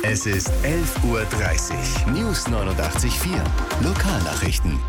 Es ist 11:30 Uhr. News 89.4. Lokalnachrichten.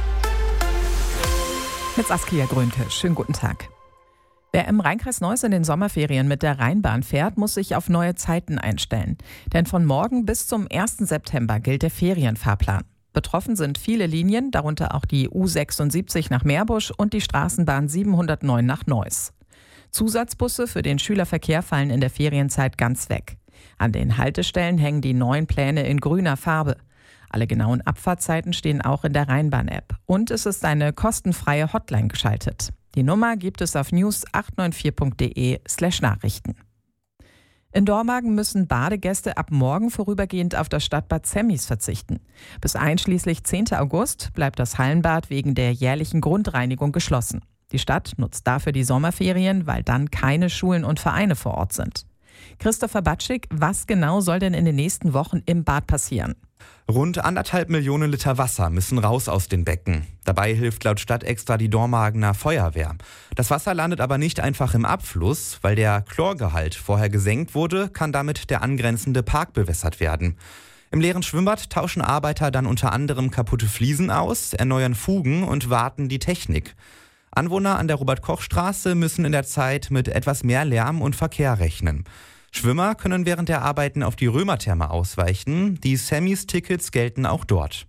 Mit Saskia Grönke. Schönen guten Tag. Wer im Rheinkreis Neuss in den Sommerferien mit der Rheinbahn fährt, muss sich auf neue Zeiten einstellen. Denn von morgen bis zum 1. September gilt der Ferienfahrplan. Betroffen sind viele Linien, darunter auch die U76 nach Meerbusch und die Straßenbahn 709 nach Neuss. Zusatzbusse für den Schülerverkehr fallen in der Ferienzeit ganz weg. An den Haltestellen hängen die neuen Pläne in grüner Farbe. Alle genauen Abfahrtzeiten stehen auch in der Rheinbahn-App. Und es ist eine kostenfreie Hotline geschaltet. Die Nummer gibt es auf news894.de/Nachrichten. In Dormagen müssen Badegäste ab morgen vorübergehend auf das Stadtbad Zemmis verzichten. Bis einschließlich 10. August bleibt das Hallenbad wegen der jährlichen Grundreinigung geschlossen. Die Stadt nutzt dafür die Sommerferien, weil dann keine Schulen und Vereine vor Ort sind. Christopher Batschik, was genau soll denn in den nächsten Wochen im Bad passieren? Rund 1,5 Millionen Liter Wasser müssen raus aus den Becken. Dabei hilft laut Stadtextra die Dormagener Feuerwehr. Das Wasser landet aber nicht einfach im Abfluss. Weil der Chlorgehalt vorher gesenkt wurde, kann damit der angrenzende Park bewässert werden. Im leeren Schwimmbad tauschen Arbeiter dann unter anderem kaputte Fliesen aus, erneuern Fugen und warten die Technik. Anwohner an der Robert-Koch-Straße müssen in der Zeit mit etwas mehr Lärm und Verkehr rechnen. Schwimmer können während der Arbeiten auf die Römertherme ausweichen. Die Zemmis-Tickets gelten auch dort.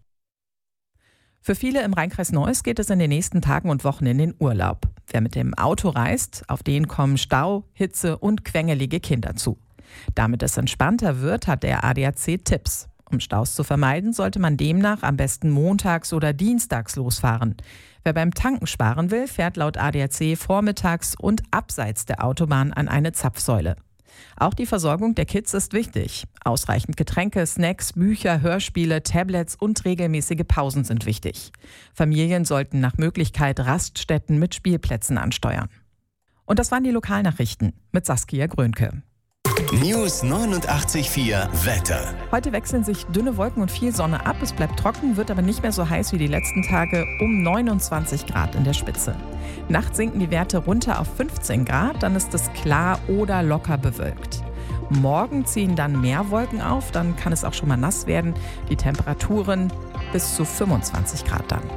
Für viele im Rheinkreis Neuss geht es in den nächsten Tagen und Wochen in den Urlaub. Wer mit dem Auto reist, auf den kommen Stau, Hitze und quengelige Kinder zu. Damit es entspannter wird, hat der ADAC Tipps. Um Staus zu vermeiden, sollte man demnach am besten montags oder dienstags losfahren. Wer beim Tanken sparen will, fährt laut ADAC vormittags und abseits der Autobahn an eine Zapfsäule. Auch die Versorgung der Kids ist wichtig. Ausreichend Getränke, Snacks, Bücher, Hörspiele, Tablets und regelmäßige Pausen sind wichtig. Familien sollten nach Möglichkeit Raststätten mit Spielplätzen ansteuern. Und das waren die Lokalnachrichten mit Saskia Grönke. News 89.4 Wetter. Heute wechseln sich dünne Wolken und viel Sonne ab. Es bleibt trocken, wird aber nicht mehr so heiß wie die letzten Tage, um 29 Grad in der Spitze. Nachts sinken die Werte runter auf 15 Grad, dann ist es klar oder locker bewölkt. Morgen ziehen dann mehr Wolken auf, dann kann es auch schon mal nass werden. Die Temperaturen bis zu 25 Grad dann.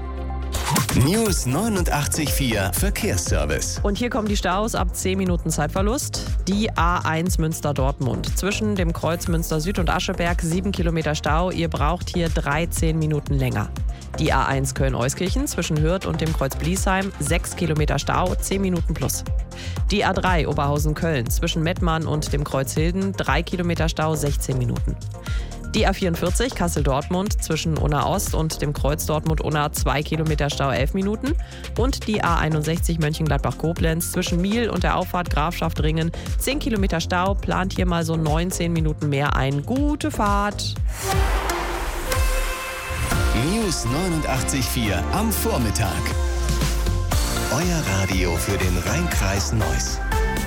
News 89.4 Verkehrsservice. Und hier kommen die Staus ab 10 Minuten Zeitverlust. Die A1 Münster-Dortmund. Zwischen dem Kreuz Münster Süd und Ascheberg 7 Kilometer Stau. Ihr braucht hier 13 Minuten länger. Die A1 Köln-Euskirchen zwischen Hürth und dem Kreuz Bliesheim 6 Kilometer Stau, 10 Minuten plus. Die A3 Oberhausen-Köln zwischen Mettmann und dem Kreuz Hilden 3 Kilometer Stau, 16 Minuten. Die A44 Kassel-Dortmund zwischen Unna Ost und dem Kreuz Dortmund-Unna 2 Kilometer Stau, 11 Minuten. Und die A61 Mönchengladbach-Koblenz zwischen Miel und der Auffahrt Grafschaft Ringen 10 Kilometer Stau, plant hier mal so 19 Minuten mehr ein. Gute Fahrt! News 89.4 am Vormittag. Euer Radio für den Rheinkreis Neuss.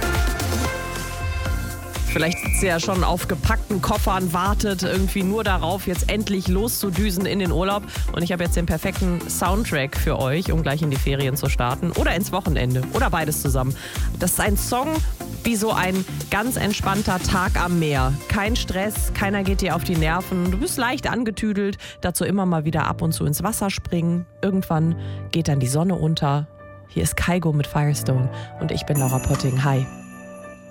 Vielleicht sitzt ihr ja schon auf gepackten Koffern, wartet irgendwie nur darauf, jetzt endlich loszudüsen in den Urlaub. Und ich habe jetzt den perfekten Soundtrack für euch, um gleich in die Ferien zu starten oder ins Wochenende oder beides zusammen. Das ist ein Song wie so ein ganz entspannter Tag am Meer. Kein Stress, keiner geht dir auf die Nerven. Du bist leicht angetüdelt, dazu immer mal wieder ab und zu ins Wasser springen. Irgendwann geht dann die Sonne unter. Hier ist Kaigo mit Firestone und ich bin Laura Potting. Hi.